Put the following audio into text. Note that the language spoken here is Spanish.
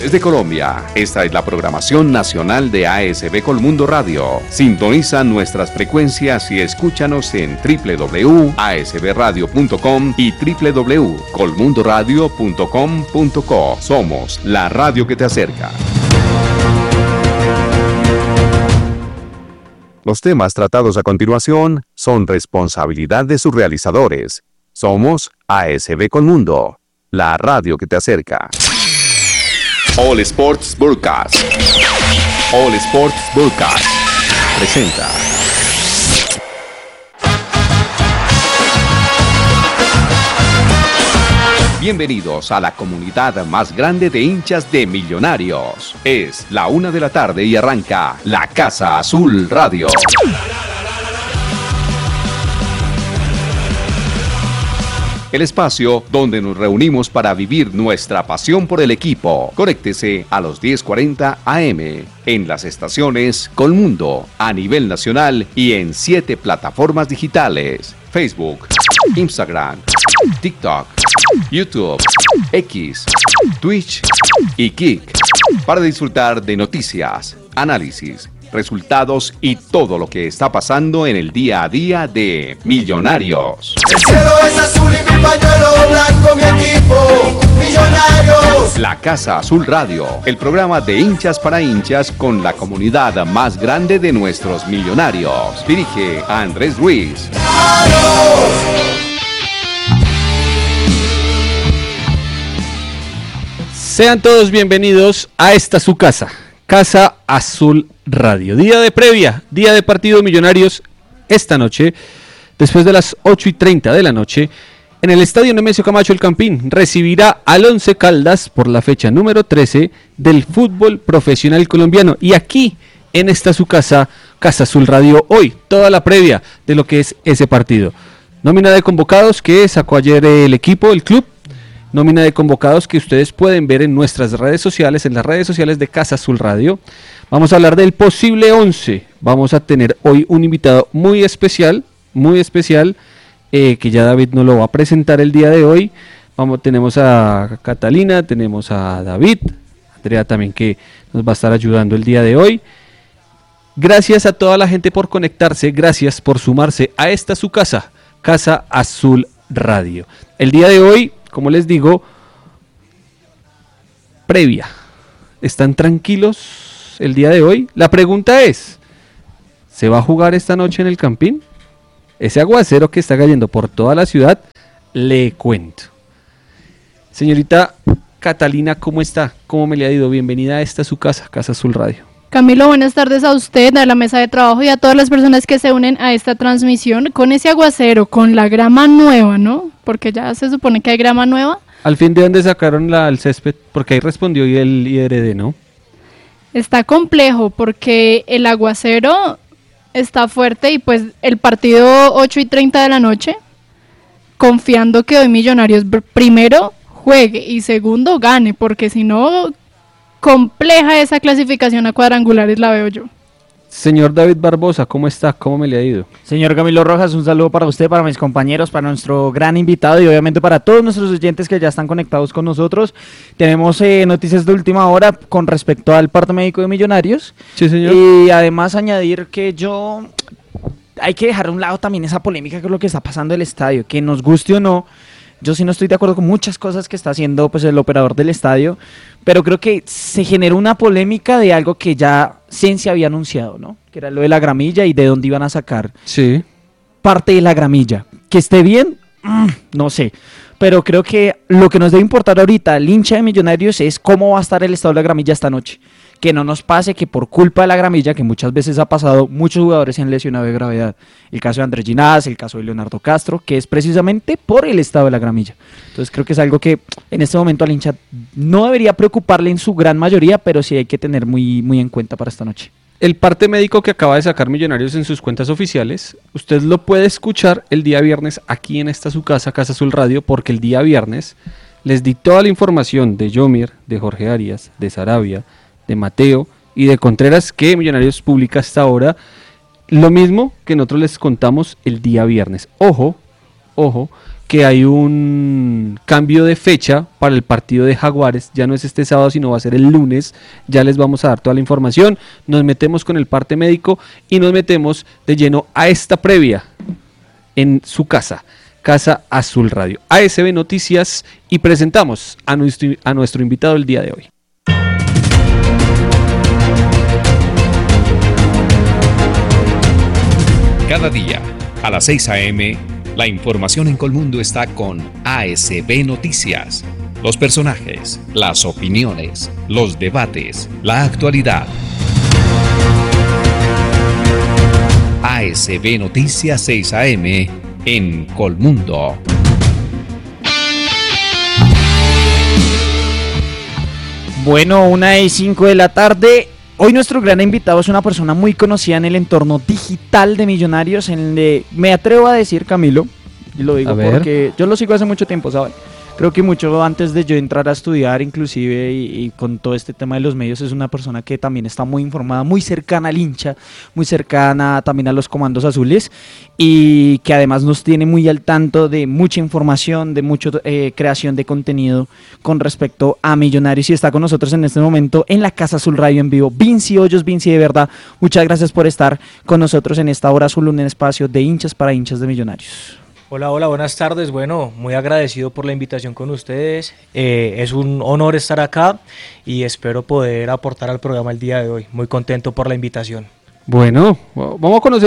Desde Colombia, esta es la programación nacional de ASB Colmundo Radio. Sintoniza nuestras frecuencias y escúchanos en www.asbradio.com y www.colmundoradio.com.co. Somos la radio que te acerca. Los temas tratados a continuación son responsabilidad de sus realizadores. Somos ASB Colmundo, la radio que te acerca. All Sports Broadcast. All Sports Broadcast presenta. Bienvenidos a la comunidad más grande de hinchas de Millonarios. Es la 1 de la tarde y arranca La Casa Azul Radio. El espacio donde nos reunimos para vivir nuestra pasión por el equipo. Conéctese a los 10:40 AM en las estaciones Colmundo a nivel nacional y en 7 plataformas digitales: Facebook, Instagram, TikTok, YouTube, X, Twitch y Kick, para disfrutar de noticias, análisis, resultados y todo lo que está pasando en el día a día de Millonarios. El cielo es azul y mi pañuelo blanco, mi equipo, Millonarios. La Casa Azul Radio, el programa de hinchas para hinchas con la comunidad más grande de nuestros Millonarios. Dirige a Andrés Ruiz. Sean todos bienvenidos a esta su casa, Casa Azul Radio. Día de previa, día de partido Millonarios esta noche, después de las 8:30 de la noche, en el Estadio Nemesio Camacho El Campín, recibirá al Once Caldas por la fecha número 13 del fútbol profesional colombiano. Y aquí, en esta su casa, Casa Azul Radio, hoy, toda la previa de lo que es ese partido. Nómina de convocados que sacó ayer el equipo, el club. Nómina de convocados que ustedes pueden ver en nuestras redes sociales, en las redes sociales de Casa Azul Radio. Vamos a hablar del posible 11. Vamos a tener hoy un invitado muy especial, que ya David nos lo va a presentar el día de hoy. Tenemos a Catalina, tenemos a David, Andrea también, que nos va a estar ayudando el día de hoy. Gracias a toda la gente por conectarse, gracias por sumarse a esta su casa, Casa Azul Radio. El día de hoy, como les digo, previa. ¿Están tranquilos el día de hoy? La pregunta es, ¿se va a jugar esta noche en el Campín? Ese aguacero que está cayendo por toda la ciudad, le cuento. Señorita Catalina, ¿cómo está? ¿Cómo me le ha ido? Bienvenida a esta su casa, Casa Azul Radio. Camilo, buenas tardes a usted, a la mesa de trabajo y a todas las personas que se unen a esta transmisión con ese aguacero, con la grama nueva, ¿no? Porque ya se supone que hay grama nueva. Al fin, ¿de dónde sacaron el césped? Porque ahí respondió y el IRD, ¿no? Está complejo porque el aguacero está fuerte y pues el partido 8:30 de la noche, confiando que hoy Millonarios primero juegue y segundo gane, porque si no, compleja esa clasificación a cuadrangulares la veo yo. Señor David Barbosa, ¿cómo está? ¿Cómo me le ha ido? Señor Camilo Rojas, un saludo para usted, para mis compañeros, para nuestro gran invitado y obviamente para todos nuestros oyentes que ya están conectados con nosotros. Tenemos noticias de última hora con respecto al parte médico de Millonarios. Sí, señor. Y además añadir que hay que dejar a un lado también esa polémica que es lo que está pasando en el estadio, que nos guste o no. Yo sí no estoy de acuerdo con muchas cosas que está haciendo pues el operador del estadio, pero creo que se generó una polémica de algo que ya se había anunciado, ¿no? Que era lo de la gramilla y de dónde iban a sacar parte de la gramilla. Que esté bien, no sé, pero creo que lo que nos debe importar ahorita al hincha de Millonarios es cómo va a estar el estado de la gramilla esta noche. Que no nos pase que por culpa de la gramilla, que muchas veces ha pasado, muchos jugadores se han lesionado de gravedad. El caso de Andrés Ginás, el caso de Leonardo Castro, que es precisamente por el estado de la gramilla. Entonces creo que es algo que en este momento al hincha no debería preocuparle en su gran mayoría, pero sí hay que tener muy, muy en cuenta para esta noche. El parte médico que acaba de sacar Millonarios en sus cuentas oficiales, usted lo puede escuchar el día viernes aquí en esta su casa, Casa Azul Radio, porque el día viernes les di toda la información de Yomir, de Jorge Arias, de Sarabia, de Mateo y de Contreras que Millonarios publica hasta ahora, lo mismo que nosotros les contamos el día viernes. Ojo, que hay un cambio de fecha para el partido de Jaguares. Ya no es este sábado, sino va a ser el lunes. Ya les vamos a dar toda la información. Nos metemos con el parte médico y nos metemos de lleno a esta previa en su casa, Casa Azul Radio, ASB Noticias, y presentamos a nuestro invitado el día de hoy. Cada día, a las 6 a.m., la información en Colmundo está con ASB Noticias. Los personajes, las opiniones, los debates, la actualidad. ASB Noticias 6 a.m. en Colmundo. Bueno, 1:05 de la tarde. Hoy nuestro gran invitado es una persona muy conocida en el entorno digital de Millonarios, me atrevo a decir, Camilo, y lo digo porque yo lo sigo hace mucho tiempo, ¿sabes? Creo que mucho antes de yo entrar a estudiar, inclusive, y con todo este tema de los medios, es una persona que también está muy informada, muy cercana al hincha, muy cercana también a los comandos azules, y que además nos tiene muy al tanto de mucha información, de mucha creación de contenido con respecto a Millonarios, y está con nosotros en este momento en la Casa Azul Radio en vivo, Vinci Hoyos. Vinci, de verdad, muchas gracias por estar con nosotros en esta hora azul, un espacio de hinchas para hinchas de Millonarios. Hola, buenas tardes. Bueno, muy agradecido por la invitación con ustedes. Es un honor estar acá y espero poder aportar al programa el día de hoy. Muy contento por la invitación. Bueno, vamos a conocer